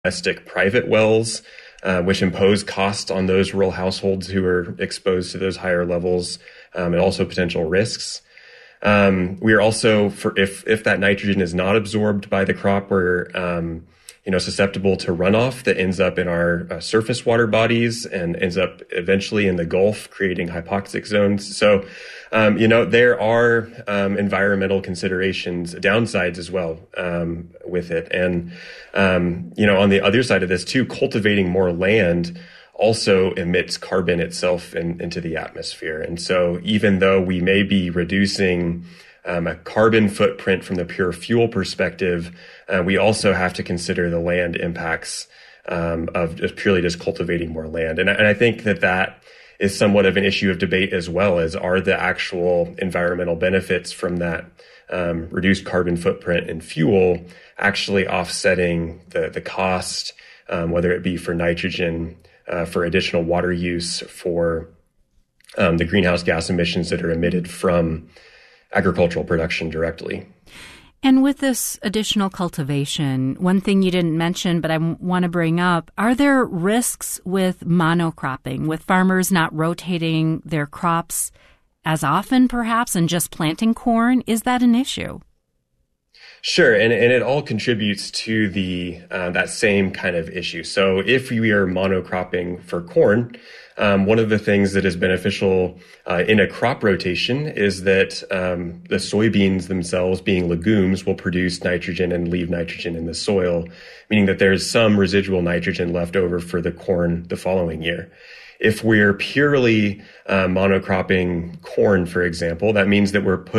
domestic private wells, which impose costs on those rural households who are exposed to those higher levels, and also potential risks. We are also, if that nitrogen is not absorbed by the crop, we're susceptible to runoff that ends up in our surface water bodies and ends up eventually in the Gulf, creating hypoxic zones. So, there are environmental considerations, downsides as well with it. And, on the other side of this too, cultivating more land also emits carbon itself into the atmosphere. And so even though we may be reducing a carbon footprint from the pure fuel perspective, we also have to consider the land impacts of purely just cultivating more land. And I think that is somewhat of an issue of debate as well, as are the actual environmental benefits from that reduced carbon footprint in fuel actually offsetting the cost, whether it be for nitrogen, for additional water use, for the greenhouse gas emissions that are emitted from agricultural production directly. And with this additional cultivation, one thing you didn't mention, but I want to bring up, are there risks with monocropping, with farmers not rotating their crops as often perhaps and just planting corn? Is that an issue? Sure, and it all contributes to that same kind of issue. So if we are monocropping for corn, one of the things that is beneficial in a crop rotation is that the soybeans themselves, being legumes, will produce nitrogen and leave nitrogen in the soil, meaning that there's some residual nitrogen left over for the corn the following year. If we're purely monocropping corn, for example, that means that we're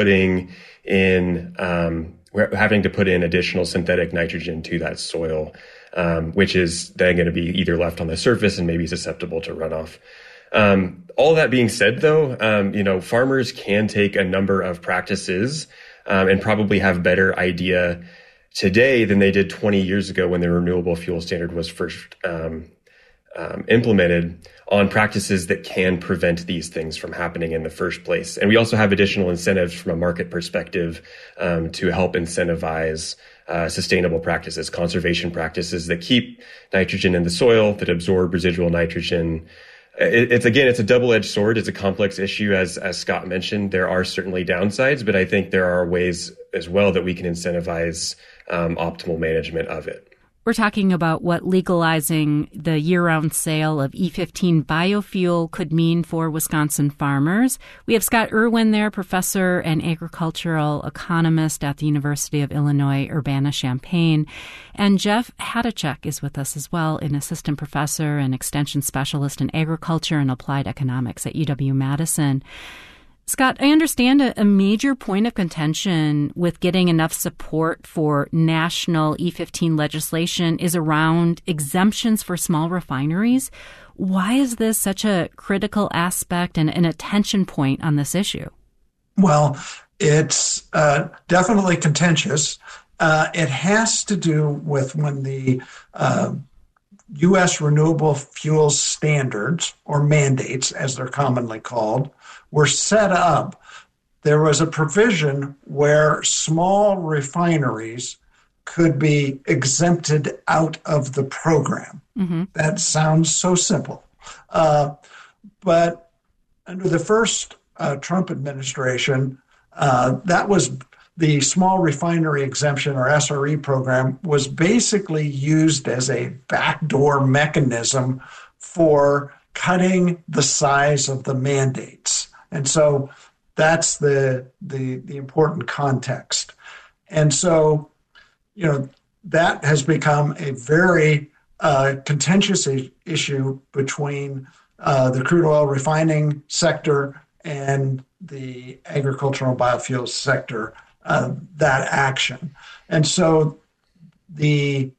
having to put in additional synthetic nitrogen to that soil, which is then going to be either left on the surface and maybe susceptible to runoff. All that being said, though, farmers can take a number of practices and probably have better idea today than they did 20 years ago when the renewable fuel standard was first implemented, on practices that can prevent these things from happening in the first place. And we also have additional incentives from a market perspective to help incentivize sustainable practices, conservation practices that keep nitrogen in the soil, that absorb residual nitrogen. It's a double-edged sword. It's a complex issue, as Scott mentioned. There are certainly downsides, but I think there are ways as well that we can incentivize optimal management of it. We're talking about what legalizing the year-round sale of E15 biofuel could mean for Wisconsin farmers. We have Scott Irwin there, professor and agricultural economist at the University of Illinois, Urbana-Champaign. And Jeff Hadachek is with us as well, an assistant professor and extension specialist in agriculture and applied economics at UW-Madison. Scott, I understand a major point of contention with getting enough support for national E15 legislation is around exemptions for small refineries. Why is this such a critical aspect and an attention point on this issue? Well, it's definitely contentious. It has to do with when the U.S. renewable fuel standards, or mandates as they're commonly called, were set up. There was a provision where small refineries could be exempted out of the program. Mm-hmm. That sounds so simple. But under the first Trump administration, that was the small refinery exemption, or SRE program, was basically used as a backdoor mechanism for cutting the size of the mandates. And so that's the important context. And so, that has become a very contentious issue between the crude oil refining sector and the agricultural biofuels sector, that action. And so the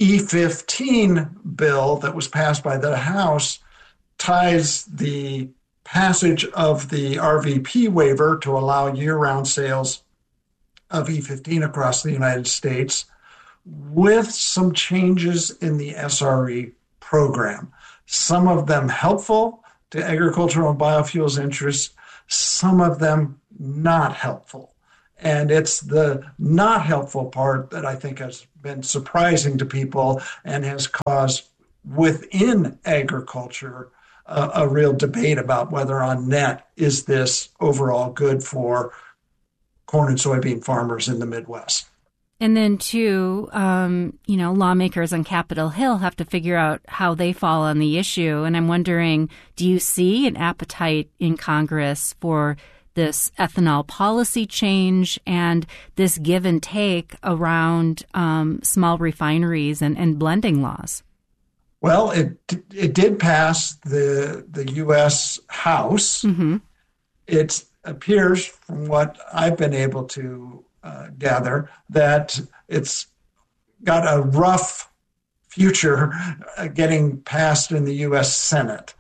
E15 bill that was passed by the House ties the passage of the RVP waiver to allow year-round sales of E15 across the United States with some changes in the SRE program. Some of them helpful to agricultural and biofuels interests, some of them not helpful. And it's the not helpful part that I think has been surprising to people and has caused within agriculture a real debate about whether on net is this overall good for corn and soybean farmers in the Midwest. And then, too, lawmakers on Capitol Hill have to figure out how they fall on the issue. And I'm wondering, do you see an appetite in Congress for this ethanol policy change and this give and take around small refineries and blending laws? Well, it did pass the U.S. House. Mm-hmm. It appears, from what I've been able to gather, that it's got a rough future getting passed in the U.S. Senate.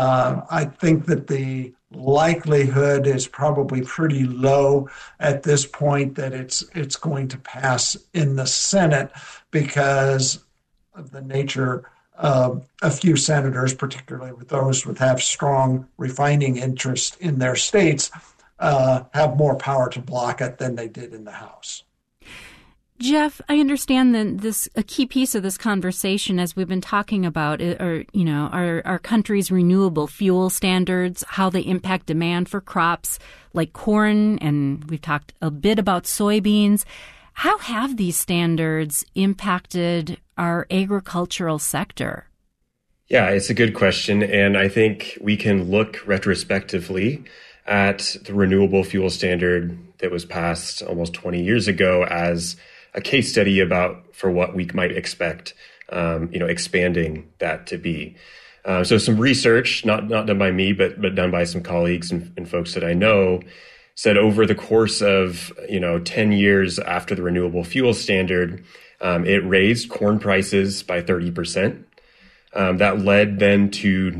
I think that the likelihood is probably pretty low at this point that it's going to pass in the Senate because of the nature of a few senators, particularly with those who have strong refining interest in their states, have more power to block it than they did in the House. Jeff, I understand that a key piece of this conversation, as we've been talking about, are our country's renewable fuel standards, how they impact demand for crops like corn, and we've talked a bit about soybeans. How have these standards impacted our agricultural sector? Yeah, it's a good question, and I think we can look retrospectively at the renewable fuel standard that was passed almost 20 years ago as a case study for what we might expect, expanding that to be. So some research, not done by me, but done by some colleagues and folks that I know, said over the course of 10 years after the renewable fuel standard, it raised corn prices by 30%. That led then to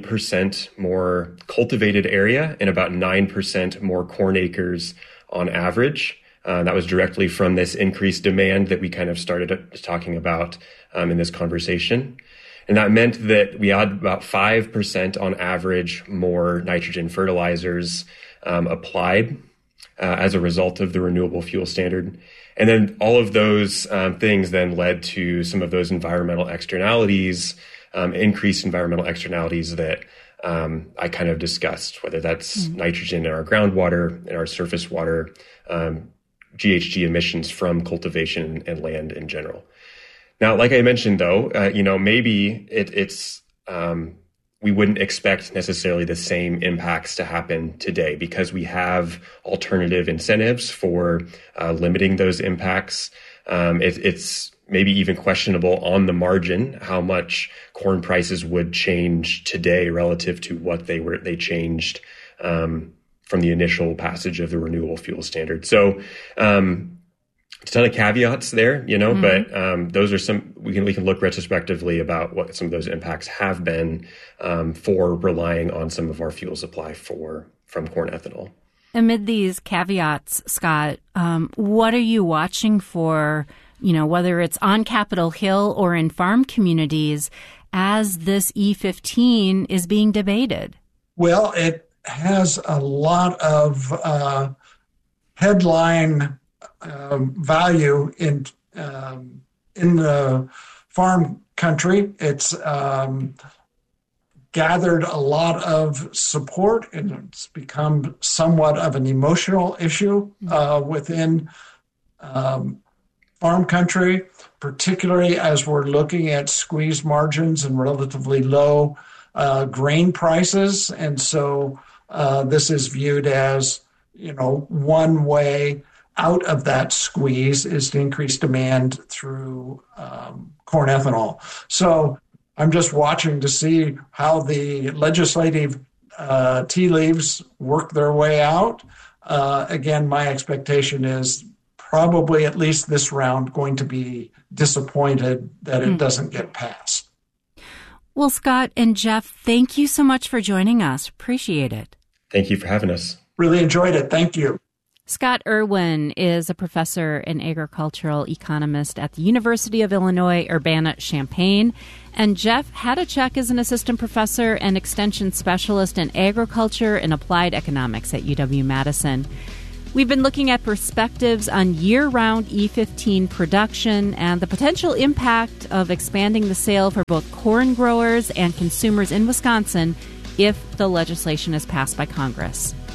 9% more cultivated area and about 9% more corn acres on average. That was directly from this increased demand that we kind of started talking about in this conversation. And that meant that we had about 5% on average more nitrogen fertilizers applied as a result of the renewable fuel standard. And then all of those things then led to some of those environmental externalities, increased environmental externalities that I kind of discussed, whether that's nitrogen in our groundwater, in our surface water, GHG emissions from cultivation and land in general. Now, like I mentioned, though, maybe it's we wouldn't expect necessarily the same impacts to happen today because we have alternative incentives for limiting those impacts. It's maybe even questionable on the margin how much corn prices would change today relative to what they changed from the initial passage of the renewable fuel standard. So a ton of caveats there, but those are some we can look retrospectively about what some of those impacts have been for relying on some of our fuel supply from corn ethanol. Amid these caveats, Scott, what are you watching for, whether it's on Capitol Hill or in farm communities as this E15 is being debated? Well, it has a lot of headline value in the farm country. It's gathered a lot of support, and it's become somewhat of an emotional issue within farm country, particularly as we're looking at squeezed margins and relatively low grain prices. And so this is viewed as, one way out of that squeeze is to increase demand through corn ethanol. So I'm just watching to see how the legislative tea leaves work their way out. Again, my expectation is probably at least this round going to be disappointed that it doesn't get passed. Well, Scott and Jeff, thank you so much for joining us. Appreciate it. Thank you for having us. Really enjoyed it. Thank you. Scott Irwin is a professor and agricultural economist at the University of Illinois, Urbana-Champaign. And Jeff Hadachek is an assistant professor and extension specialist in agriculture and applied economics at UW-Madison. We've been looking at perspectives on year-round E15 production and the potential impact of expanding the sale for both corn growers and consumers in Wisconsin if the legislation is passed by Congress.